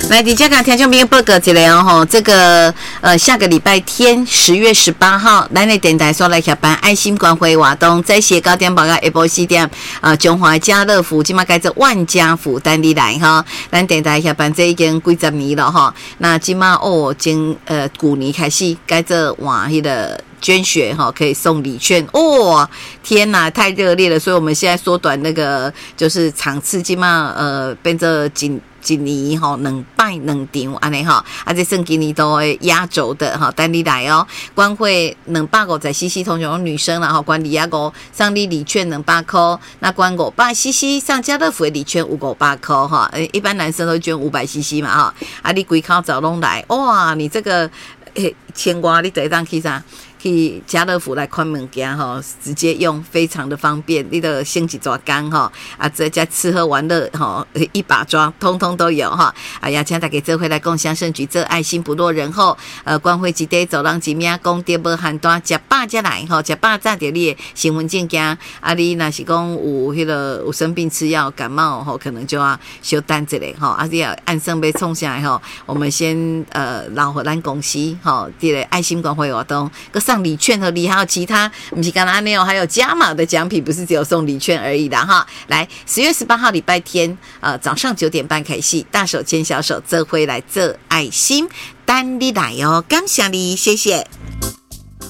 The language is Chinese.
来，底下跟听众朋友报告一下哦，这个下个礼拜天10月18号，咱的电台所来下班爱心关怀活动，在斜9点报到下晡4点，中华家乐福今嘛改做万家福等你来哈，咱电台下班这已经几十年了哈，那今嘛旧年开始改做换迄个。捐血哈可以送礼券哦，天哪，太热烈了！所以我们现在缩短那个就是场次，起码变成一年哈2摆2场安尼哈，这算今年都会压轴的哈，等你来哦。关会250cc，通常女生啦哈，关250送你礼券200块，那关500cc 上家乐福的礼券有500块哈，一般男生都捐500cc 嘛哈，你规口早拢来，哇，你这个千外你得当去啥？去家乐福来看物件哈，直接用非常的方便，你的星期抓干哈在家吃喝玩乐哈一把抓，通通都有哈。哎呀，请大家做回来共享盛举，这爱心不落人后。关会一day走廊一名讲跌无限单，食饱才来哈，食饱早着你的身份证件。你若是讲有生病吃药感冒哈，可能就要稍等一下哈。你要按算要冲下来哈，我们先留给咱公司哈，这个爱心关怀活动，个上礼券和还有其他，不是刚才那种，还有加码的奖品，不是只有送礼券而已的哈。来，10月18号礼拜天，早上9点半开始，大手牵小手，这回来这爱心，等你来哦，感谢你，谢谢。